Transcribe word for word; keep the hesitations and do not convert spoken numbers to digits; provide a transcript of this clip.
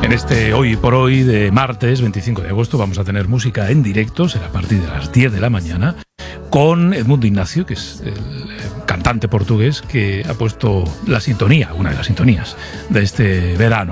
En este Hoy por Hoy de martes veinticinco de agosto vamos a tener música en directo, será a partir de las diez de la mañana, con Edmundo Ignacio, que es el cantante portugués que ha puesto la sintonía, una de las sintonías de este verano.